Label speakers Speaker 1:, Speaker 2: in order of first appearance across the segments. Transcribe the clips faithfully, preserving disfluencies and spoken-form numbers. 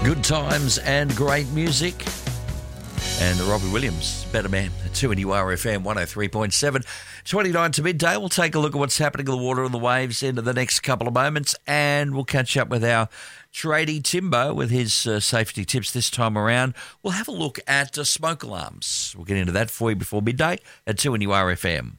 Speaker 1: Good times and great music. And Robbie Williams, Better Man, two N U R F M one oh three point seven. twenty-nine to midday. We'll take a look at what's happening in the water and the waves into the next couple of moments, and we'll catch up with our tradie Timbo with his uh, safety tips this time around. We'll have a look at uh, smoke alarms. We'll get into that for you before midday at two N U R F M.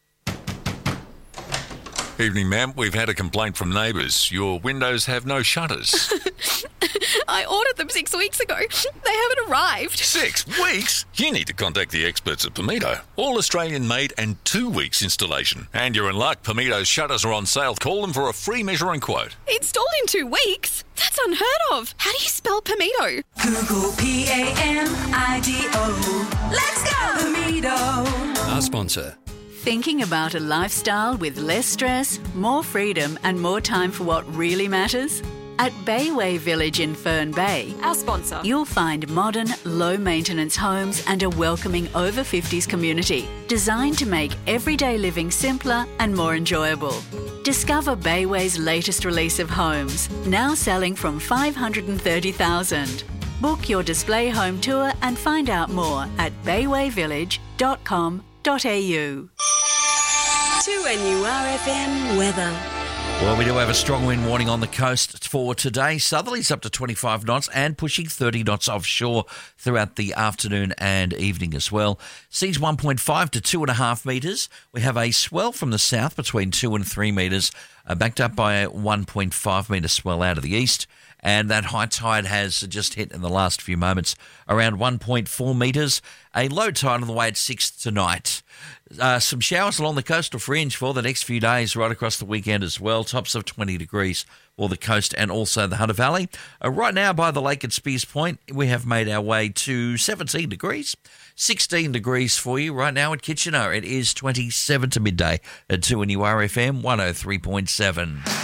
Speaker 2: Evening, ma'am. We've had a complaint from neighbours. Your windows have no shutters.
Speaker 3: I ordered them six weeks ago. They haven't arrived.
Speaker 2: Six weeks? You need to contact the experts at Pimito. All Australian made and two weeks installation. And you're in luck. Pimito's shutters are on sale. Call them for a free measuring quote.
Speaker 3: Installed in two weeks? That's unheard of. How do you spell Pimito?
Speaker 4: Google P A M I D O. Let's go, Pimito.
Speaker 5: Our sponsor.
Speaker 6: Thinking about a lifestyle with less stress, more freedom and more time for what really matters? At Bayway Village in Fern Bay,
Speaker 3: Our sponsor.
Speaker 6: you'll find modern, low-maintenance homes and a welcoming over fifties community designed to make everyday living simpler and more enjoyable. Discover Bayway's latest release of homes, now selling from five hundred thirty thousand dollars. Book your display home tour and find out more at bayway village dot com dot a u.
Speaker 4: two N U R F M weather.
Speaker 1: Well, we do have a strong wind warning on the coast for today. Southerlies up to twenty-five knots and pushing thirty knots offshore throughout the afternoon and evening as well. Seas one point five to two point five metres. We have a swell from the south between two and three metres, uh, backed up by a one point five metre swell out of the east. And that high tide has just hit in the last few moments, around one point four metres. A low tide on the way at six tonight. Uh, some showers along the coastal fringe for the next few days, right across the weekend as well. Tops of twenty degrees for the coast and also the Hunter Valley. Uh, right now by the lake at Spears Point, we have made our way to seventeen degrees. sixteen degrees for you right now at Kitchener. It is twenty-seven to midday at two N U R F M one oh three point seven.